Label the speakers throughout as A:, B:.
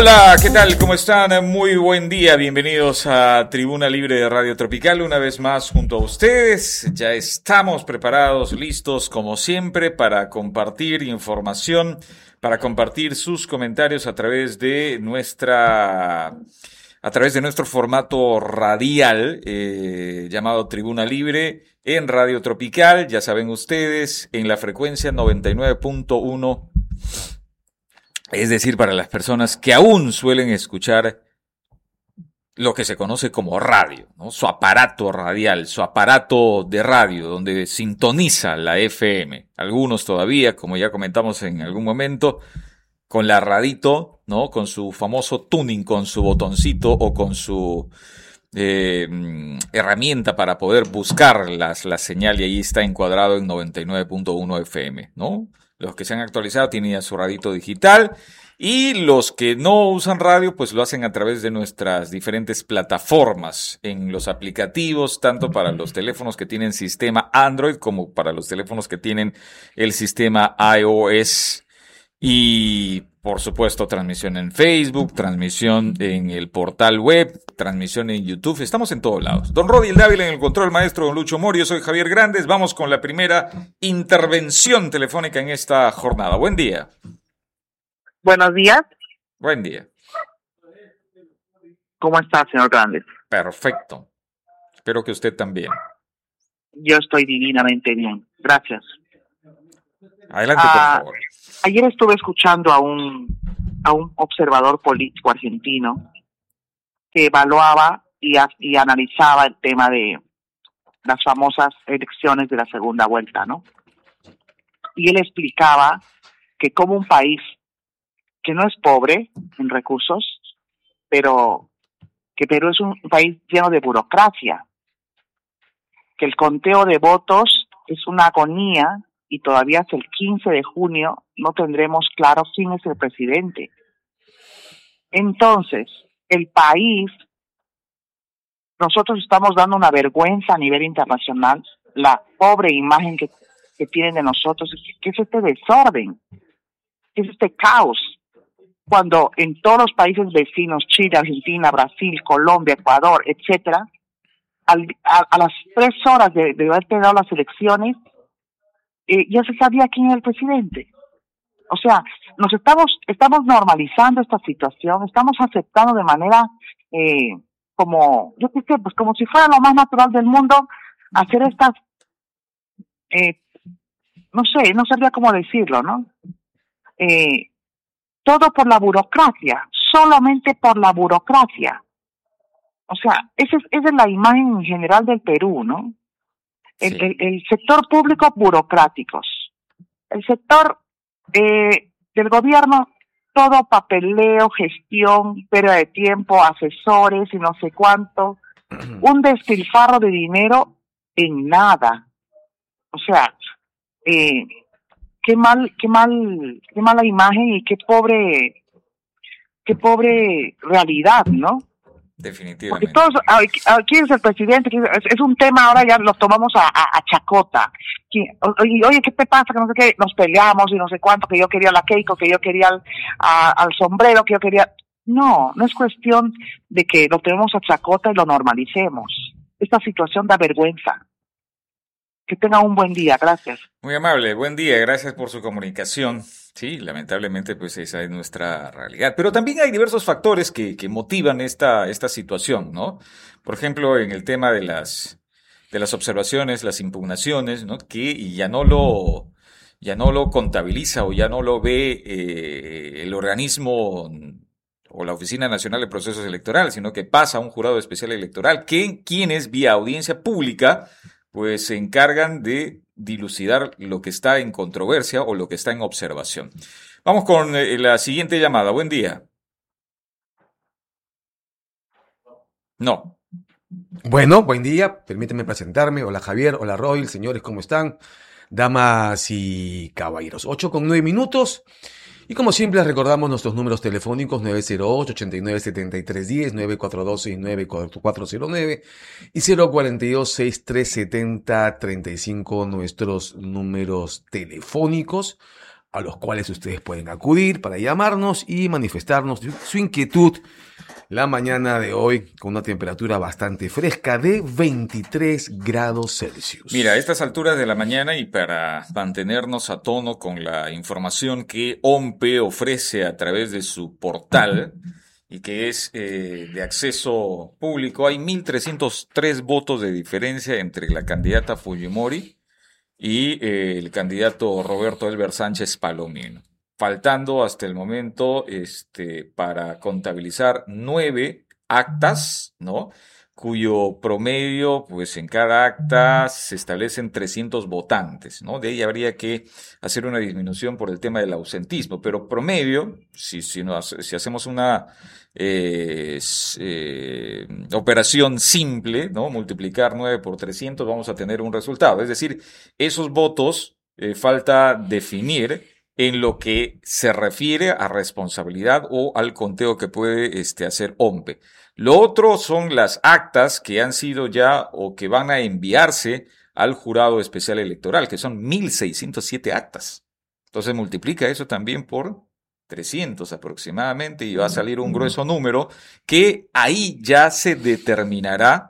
A: Hola, ¿qué tal? ¿Cómo están? Muy buen día. Bienvenidos a Tribuna Libre de Radio Tropical. Una vez más junto a ustedes. Ya estamos preparados, listos como siempre para compartir información, para compartir sus comentarios a través de nuestro formato radial llamado Tribuna Libre en Radio Tropical. Ya saben ustedes, en la frecuencia 99.1. Es decir, para las personas que aún suelen escuchar lo que se conoce como radio, ¿no? Su aparato radial, su aparato de radio, donde sintoniza la FM. Algunos todavía, como ya comentamos en algún momento, con la radito, ¿no? Con su famoso tuning, con su botoncito o con su herramienta para poder buscar la señal, y ahí está encuadrado en 99.1 FM, ¿no? Los que se han actualizado tienen ya su radito digital, y los que no usan radio pues lo hacen a través de nuestras diferentes plataformas en los aplicativos, tanto para los teléfonos que tienen sistema Android como para los teléfonos que tienen el sistema iOS. Y por supuesto transmisión en Facebook, transmisión en el portal web, transmisión en YouTube. Estamos en todos lados. Don Rodil Dávila en el control, maestro don Lucho Morio. Soy Javier Grandes. Vamos con la primera intervención telefónica en esta jornada. Buen día.
B: Buenos días.
A: Buen día.
B: ¿Cómo está, señor Grandes?
A: Perfecto. Espero que usted también.
B: Yo estoy divinamente bien. Gracias.
A: Adelante, por favor.
B: Ayer estuve escuchando a un observador político argentino que evaluaba y analizaba el tema de las famosas elecciones de la segunda vuelta, ¿no? Y él explicaba que como un país que no es pobre en recursos, pero que Perú es un país lleno de burocracia, que el conteo de votos es una agonía y todavía hasta el 15 de junio no tendremos claro quién es el presidente. Entonces, el país, nosotros estamos dando una vergüenza a nivel internacional, la pobre imagen que tienen de nosotros, que es este desorden, que es este caos, cuando en todos los países vecinos, Chile, Argentina, Brasil, Colombia, Ecuador, etcétera, a las 3 horas de haber tenido las elecciones, ya se sabía quién era el presidente. O sea, estamos normalizando esta situación, estamos aceptando de manera como, yo qué sé, pues como si fuera lo más natural del mundo hacer estas, no sabría cómo decirlo, ¿no? Todo por la burocracia, solamente por la burocracia. O sea, esa es la imagen en general del Perú, ¿no? Sí. El sector público, burocráticos. El sector del gobierno, todo papeleo, gestión, pérdida de tiempo, asesores y no sé cuánto. Un despilfarro de dinero en nada. O sea, qué mala imagen y qué pobre realidad, ¿no?
A: Definitivamente.
B: Porque todos, ¿quién es el presidente? Es un tema, ahora ya lo tomamos a chacota. Oye, ¿qué te pasa? Que no sé qué, nos peleamos y no sé cuánto, que yo quería la Keiko, que yo quería al sombrero, que yo quería... No es cuestión de que lo tenemos a chacota y lo normalicemos. Esta situación da vergüenza. Que tenga un buen día, gracias.
A: Muy amable, buen día, gracias por su comunicación. Sí, lamentablemente pues esa es nuestra realidad. Pero también hay diversos factores que motivan esta situación, ¿no? Por ejemplo, en el tema de las observaciones, las impugnaciones, ¿no? Que ya no lo contabiliza o ya no lo ve el organismo o la Oficina Nacional de Procesos Electorales, sino que pasa a un jurado especial electoral, quienes vía audiencia pública pues se encargan de dilucidar lo que está en controversia o lo que está en observación. Vamos con la siguiente llamada. Buen día. No.
C: Bueno, buen día. Permíteme presentarme. Hola Javier, hola Roy, señores, ¿cómo están? Damas y caballeros. 8:09. Y como siempre recordamos nuestros números telefónicos 908-897310, 942-694409 y 042-6370-35 nuestros números telefónicos. a los cuales ustedes pueden acudir para llamarnos y manifestarnos su inquietud la mañana de hoy con una temperatura bastante fresca de 23 grados Celsius.
A: Mira, a estas alturas de la mañana y para mantenernos a tono con la información que OMPE ofrece a través de su portal y que es de acceso público, hay 1.303 votos de diferencia entre la candidata Fujimori y el candidato Roberto Elber Sánchez Palomino, faltando hasta el momento para contabilizar 9 actas, ¿no? Cuyo promedio, pues en cada acta se establecen 300 votantes, ¿no? De ahí habría que hacer una disminución por el tema del ausentismo, pero promedio, si hacemos una operación simple, ¿no? Multiplicar 9 por 300, vamos a tener un resultado. Es decir, esos votos falta definir en lo que se refiere a responsabilidad o al conteo que puede hacer OMPE. Lo otro son las actas que han sido ya o que van a enviarse al Jurado Especial Electoral, que son 1.607 actas. Entonces multiplica eso también por 300 aproximadamente y va a salir un grueso número que ahí ya se determinará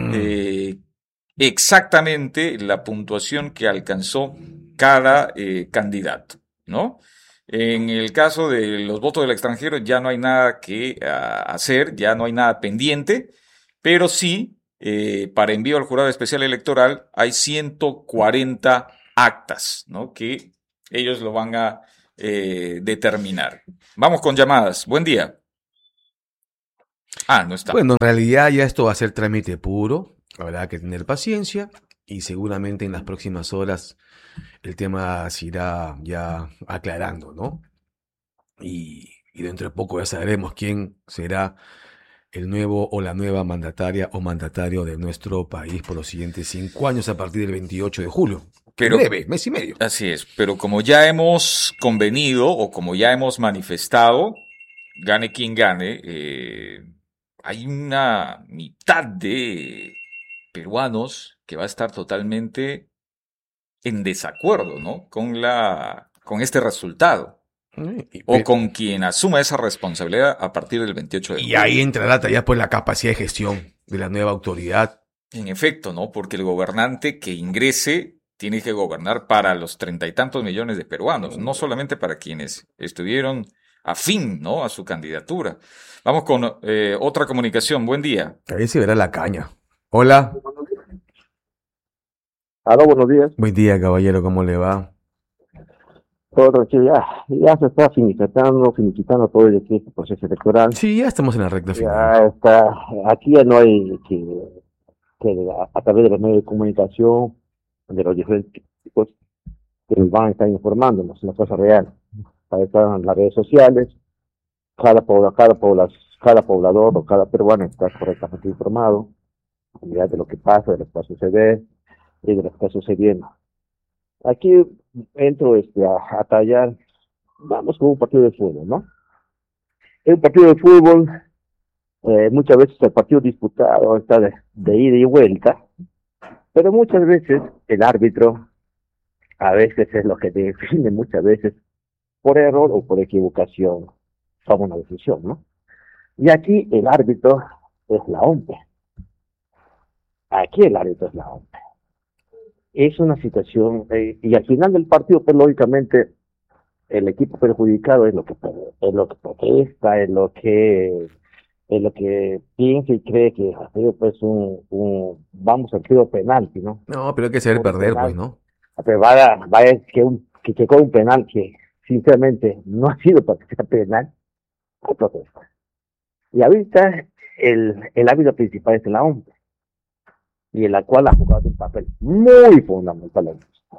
A: exactamente la puntuación que alcanzó cada candidato, ¿no? En el caso de los votos del extranjero ya no hay nada que hacer, ya no hay nada pendiente, pero sí, para envío al Jurado Especial Electoral hay 140 actas, ¿no? Que ellos lo van a determinar. Vamos con llamadas. Buen día. No está.
C: Bueno, en realidad ya esto va a ser trámite puro, habrá que tener paciencia y seguramente en las próximas horas el tema se irá ya aclarando, ¿no? Y dentro de poco ya sabremos quién será el nuevo o la nueva mandataria o mandatario de nuestro país por los siguientes 5 años a partir del 28 de julio.
A: Pero,
C: breve, mes y medio.
A: Así es, pero como ya hemos convenido o como ya hemos manifestado, gane quien gane, hay una mitad de peruanos que va a estar totalmente en desacuerdo, ¿no? Con este resultado. O con quien asuma esa responsabilidad a partir del 28 de julio.
C: Y ahí entrará ya pues la capacidad de gestión de la nueva autoridad.
A: En efecto, ¿no? Porque el gobernante que ingrese tiene que gobernar para los 30 y tantos millones de peruanos, no solamente para quienes estuvieron afín, ¿no? A su candidatura. Vamos con otra comunicación. Buen día.
C: Ahí se verá la caña. Hola.
D: Aló, buenos días.
C: Buen día, caballero, ¿cómo le va?
D: Todo tranquilo, ya se está finiquitando todo este proceso electoral.
C: Sí, ya estamos en la recta final.
D: Ya está, aquí ya no hay que a través de los medios de comunicación, de los diferentes tipos, que nos van a estar informándonos la cosa real. Ahí están las redes sociales, cada poblador o cada peruano está correctamente informado ya de lo que pasa, de lo que va a suceder y de lo que está sucediendo. Aquí entro a tallar, vamos con un partido de fútbol, ¿no? En un partido de fútbol, muchas veces el partido disputado está de ida y vuelta, pero muchas veces el árbitro, a veces es lo que define, muchas veces por error o por equivocación, toma una decisión, ¿no? Y aquí el árbitro es la OMPE. Aquí el árbitro es la OMPE. Es una situación, y al final del partido, pues lógicamente, el equipo perjudicado es lo que protesta, es lo que piensa y cree que ha sido pues vamos al tiro penalti, ¿no?
C: No, pero hay que saber perder,
D: penal,
C: pues, ¿no?
D: Pero vaya que llegó un penal que sinceramente no ha sido para que sea penal, hay protesta. Y ahorita el árbitro principal es la OMPE, y en la cual ha jugado un papel muy fundamental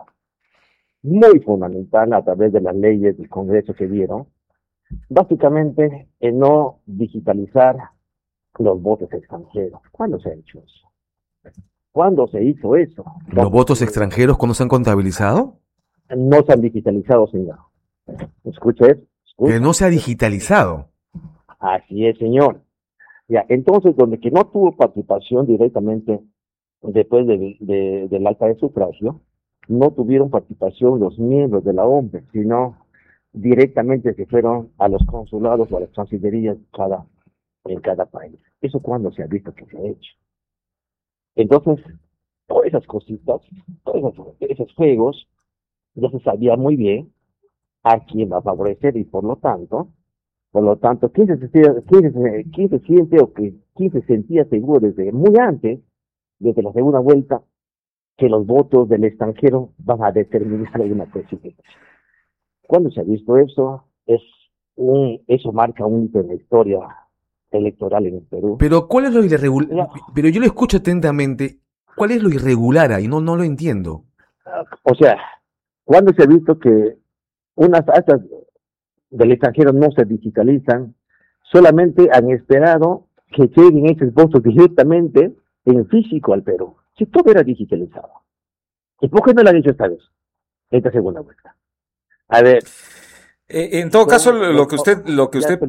D: a través de las leyes del Congreso que dieron, básicamente en no digitalizar los votos extranjeros. ¿Cuándo se ha hecho eso? ¿Cuándo se hizo eso?
C: ¿Los votos extranjeros cuándo se han contabilizado?
D: No se han digitalizado, señor. ¿Escucha eso?
C: Que no se ha digitalizado.
D: Así es, señor. Ya, entonces, donde que no tuvo participación directamente después del acta de sufragio, no tuvieron participación los miembros de la OMPE, sino directamente se fueron a los consulados o a las cancillerías en cada país. ¿Eso cuándo se ha visto que se ha hecho? Entonces, todas esas cositas, esos juegos, ya se sabía muy bien a quién va a favorecer y por lo tanto, quién se siente o quién se sentía seguro desde muy antes, desde la segunda vuelta, que los votos del extranjero van a determinar una presidencia? ¿Cuándo se ha visto eso? Eso marca un hito en la historia electoral en el Perú.
C: Pero ¿cuál es lo irregular? Pero yo lo escucho atentamente. ¿Cuál es lo irregular ahí? No lo entiendo.
D: O sea, ¿cuándo se ha visto que unas actas del extranjero no se digitalizan? Solamente han esperado que lleguen esos votos directamente en físico al Perú. Si todo era digitalizado. ¿Y por qué no lo han hecho esta vez? Esta segunda vuelta. A ver.
A: En todo caso, lo que usted,
D: los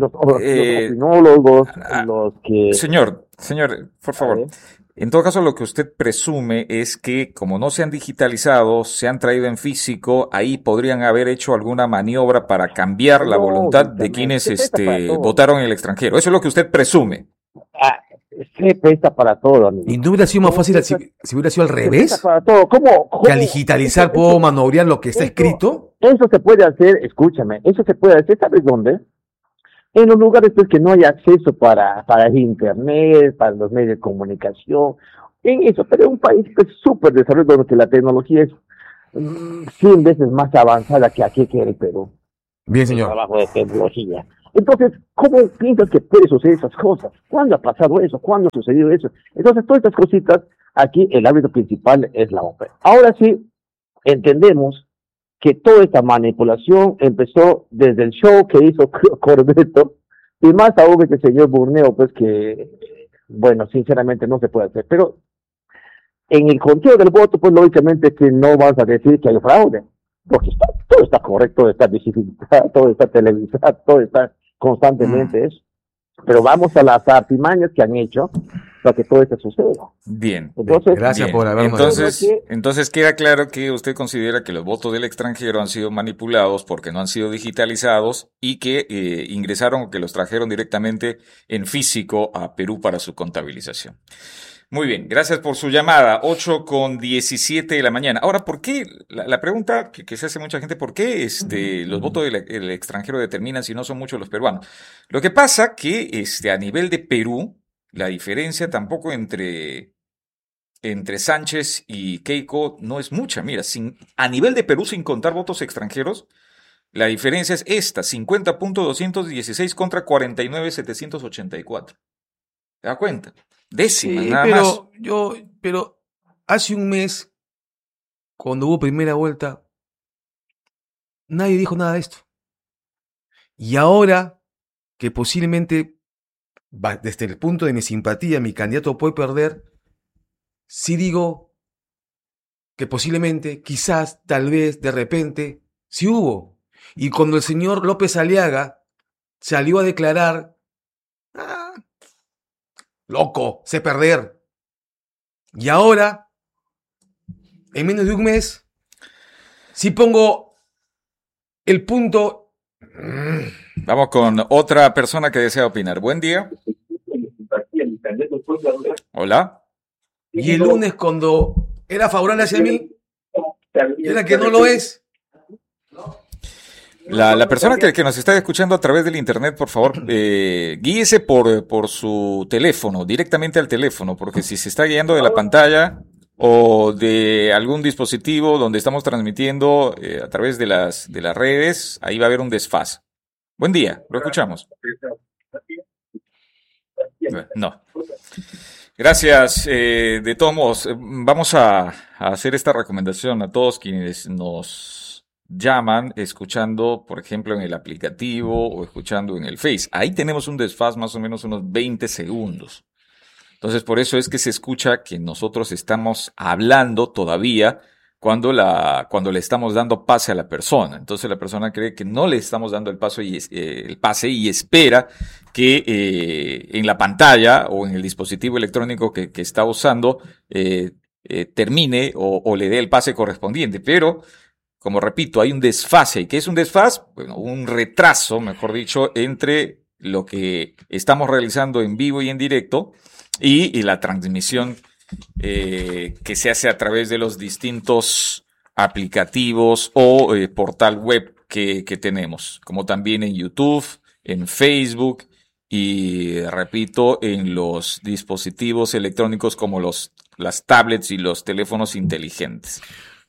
D: opinólogos, los que...
A: Señor, por favor. En todo caso, lo que usted presume es que como no se han digitalizado, se han traído en físico, ahí podrían haber hecho alguna maniobra para cambiar la voluntad de quienes votaron en el extranjero. Eso es lo que usted presume.
D: Se presta para todo, amigo.
C: ¿Y no hubiera sido más fácil si hubiera sido al revés?
D: Para todo. ¿Cómo?
C: Que al digitalizar puedo manobrear lo que está escrito.
D: Eso se puede hacer, escúchame, eso se puede hacer, ¿sabes dónde? En los lugares pues que no hay acceso para internet, para los medios de comunicación, en eso, pero es un país pues súper desarrollado donde la tecnología es 100 veces más avanzada que aquí que en el Perú.
C: Bien, señor.
D: El trabajo de tecnología. Entonces, ¿cómo piensas que puede suceder esas cosas? ¿Cuándo ha pasado eso? ¿Cuándo ha sucedido eso? Entonces, todas estas cositas, aquí el árbitro principal es la OPE. Ahora sí, entendemos que toda esta manipulación empezó desde el show que hizo Corbeto, y más aún este señor Burneo, pues que, bueno, sinceramente no se puede hacer. Pero en el conteo del voto, pues lógicamente que no vas a decir que hay fraude, porque todo está correcto, todo está visibilizado, todo está televisado, todo está constantemente eso. Pero vamos a las artimañas que han hecho para que todo esto suceda.
A: Bien.
C: Entonces, gracias por habernos.
A: Entonces queda claro que usted considera que los votos del extranjero han sido manipulados porque no han sido digitalizados y que ingresaron o que los trajeron directamente en físico a Perú para su contabilización. Muy bien, gracias por su llamada, 8:17 de la mañana. Ahora, ¿por qué? La pregunta que se hace mucha gente, ¿por qué los votos del extranjero determinan si no son muchos los peruanos? Lo que pasa que a nivel de Perú, la diferencia tampoco entre Sánchez y Keiko no es mucha. Mira, a nivel de Perú, sin contar votos extranjeros, la diferencia es esta, 50.216 contra 49.784. ¿Te das cuenta? Décimas, nada más.
C: Pero hace un mes, cuando hubo primera vuelta, nadie dijo nada de esto. Y ahora, que posiblemente, desde el punto de mi simpatía, mi candidato puede perder, sí digo que posiblemente, quizás, tal vez, de repente, sí hubo. Y cuando el señor López Aliaga salió a declarar, loco, sé perder. Y ahora, en menos de un mes, sí pongo el punto.
A: Vamos con otra persona que desea opinar. Buen día. Hola.
C: Y el lunes, cuando era favorable hacia mí, era que no lo es.
A: La persona que nos está escuchando a través del internet, por favor, guíese por su teléfono, directamente al teléfono, porque si se está guiando de la pantalla o de algún dispositivo donde estamos transmitiendo a través de las redes, ahí va a haber un desfase. Buen día, lo escuchamos. No. Gracias. De todos modos, vamos a hacer esta recomendación a todos quienes nos llaman escuchando, por ejemplo, en el aplicativo o escuchando en el Face. Ahí tenemos un desfase más o menos unos 20 segundos. Entonces, por eso es que se escucha que nosotros estamos hablando todavía cuando le estamos dando pase a la persona. Entonces, la persona cree que no le estamos dando el pase y espera que en la pantalla o en el dispositivo electrónico que está usando termine o le dé el pase correspondiente. Pero como repito, hay un desfase. ¿Y qué es un desfase? Bueno, un retraso, mejor dicho, entre lo que estamos realizando en vivo y en directo y la transmisión que se hace a través de los distintos aplicativos o portal web que tenemos, como también en YouTube, en Facebook y, repito, en los dispositivos electrónicos como las tablets y los teléfonos inteligentes.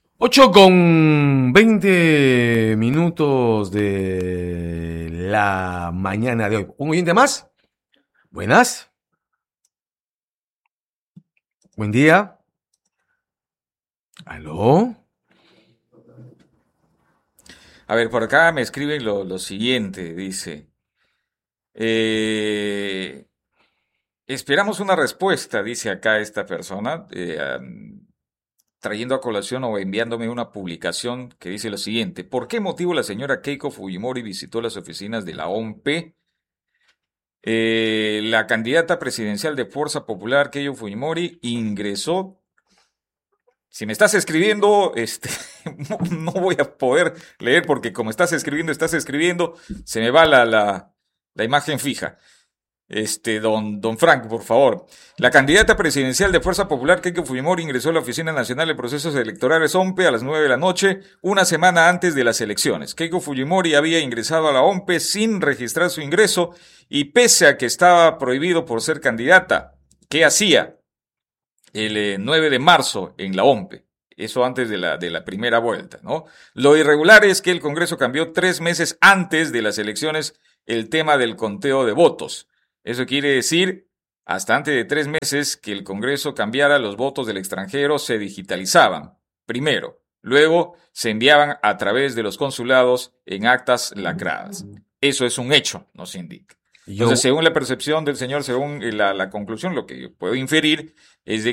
C: 8:20 de la mañana de hoy. ¿Un oyente más? Buenas. Buen día. ¿Aló?
A: A ver, por acá me escriben lo siguiente, dice. Esperamos una respuesta, dice acá esta persona, trayendo a colación o enviándome una publicación que dice lo siguiente. ¿Por qué motivo la señora Keiko Fujimori visitó las oficinas de la OMP? La candidata presidencial de Fuerza Popular, Keiko Fujimori, ingresó. Si me estás escribiendo, no voy a poder leer porque como estás escribiendo, se me va la imagen fija. Don Frank, por favor. La candidata presidencial de Fuerza Popular, Keiko Fujimori, ingresó a la Oficina Nacional de Procesos Electorales OMPE a las 9 de la noche, una semana antes de las elecciones. Keiko Fujimori había ingresado a la OMPE sin registrar su ingreso y pese a que estaba prohibido por ser candidata, ¿qué hacía? El 9 de marzo en la OMPE. Eso antes de la primera vuelta, ¿no? Lo irregular es que el Congreso cambió 3 meses antes de las elecciones el tema del conteo de votos. Eso quiere decir, hasta antes de 3 meses que el Congreso cambiara, los votos del extranjero se digitalizaban, primero. Luego se enviaban a través de los consulados en actas lacradas. Eso es un hecho, nos indica. Entonces, según la percepción del señor, según la conclusión, lo que yo puedo inferir es de